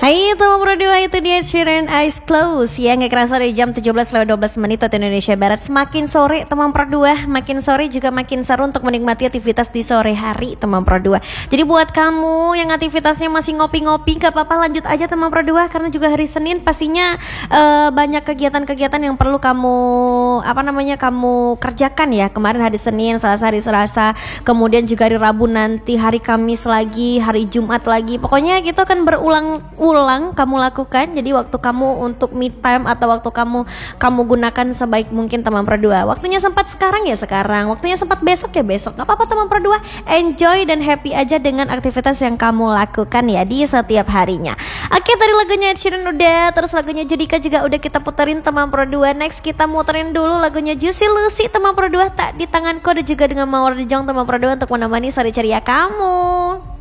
Hai teman berdua, itu dia Sheeran Eyes Close ya. Nggak kerasa dari jam 17:12 waktu Indonesia Barat. Semakin sore teman berdua, makin sore juga makin seru untuk menikmati aktivitas di sore hari teman berdua. Jadi buat kamu yang aktivitasnya masih ngopi-ngopi, gak apa-apa, lanjut aja teman berdua. Karena juga hari Senin pastinya banyak kegiatan-kegiatan yang perlu kamu kerjakan ya. Kemarin hari Senin, Selasa hari Selasa, kemudian juga hari Rabu nanti, hari Kamis lagi, hari Jumat lagi. Pokoknya gitu kan berulang-ulang kamu lakukan. Jadi waktu kamu untuk me time atau waktu kamu gunakan sebaik mungkin teman berdua. Waktunya sempat sekarang ya sekarang, waktunya sempat besok ya besok. Gak apa-apa teman berdua, enjoy dan happy aja dengan aktivitas yang kamu lakukan ya di setiap harinya. Oke, tadi lagunya Ed Sheeran udah, terus lagunya Judika juga udah kita puterin teman berdua. Next kita muterin dulu lagunya Juicy Lucy teman berdua, Tak di Tanganku, dan juga dengan Mawar de Jong teman berdua untuk menemani sore ceria kamu.